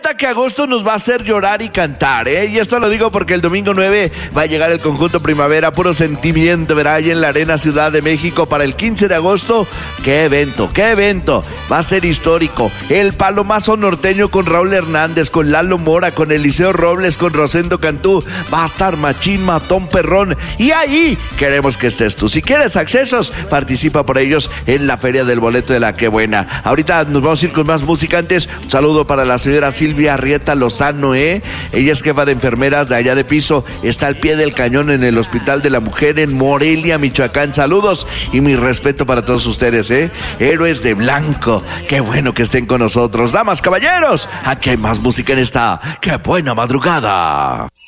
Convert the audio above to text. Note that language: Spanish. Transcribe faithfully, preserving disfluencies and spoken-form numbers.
nota que agosto nos va a hacer llorar y cantar, ¿eh? Y esto lo digo porque el domingo nueve va a llegar el conjunto Primavera, puro sentimiento, verá, ahí en la Arena Ciudad de México para el quince de agosto. ¡Qué evento, qué evento! Va a ser histórico. El Palomazo Norteño con Raúl Hernández, con Lalo Mora, con Eliseo Robles, con Rosendo Cantú. Va a estar machín, matón, perrón. Y ahí queremos que estés tú. Si quieres accesos, participa por ellos en la Feria del Boleto de la Qué Buena. Ahorita nos vamos a ir con más música. Antes, un saludo para la señora Silvia Arrieta Lozano, ¿eh? Ella es jefa de enfermeras de allá de Piso. Está al pie del cañón en el Hospital de la Mujer en Morelia, Michoacán. Saludos y mi respeto para todos ustedes, ¿eh? Héroes de blanco. Qué bueno que estén con nosotros. Damas, caballeros, aquí hay más música en esta Qué Buena Madrugada.